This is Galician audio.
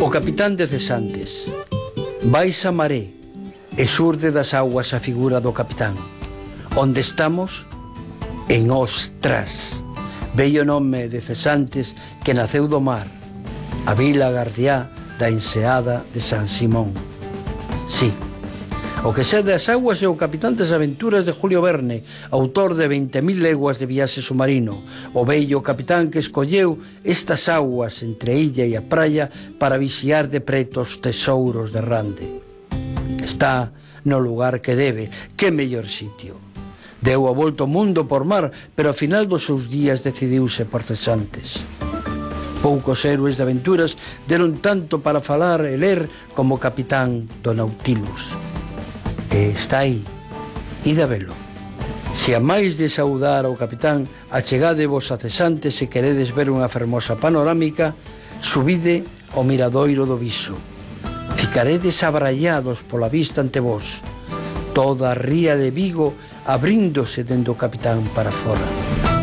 O capitán de cesantes. Vais a maré e surde das augas a figura do capitán. Onde estamos? En Ostras, bello nome de cesantes que naceu do mar, a vila gardiá da enseada de San Simón. Sí, o que cede as augas é o capitán das aventuras de Julio Verne, autor de 20.000 leguas de viaxe submarino, o bello capitán que escolleu estas augas entre a illa e a praia para vixiar de preto os tesouros de Rande. Está no lugar que debe, que mellor sitio. Deu a volta ao mundo por mar, pero ao final dos seus días decidiuse por cesantes. Poucos héroes de aventuras deron tanto para falar e ler como o capitán do Nautilus. E está aí, ide a velo. Se a máis de saudar ao capitán, achegadevos a cesantes se queredes ver unha fermosa panorámica, subide ao miradoiro do Viso. Ficaredes abrallados pola vista ante vos, toda a ría de Vigo abríndose dende o capitán para fora.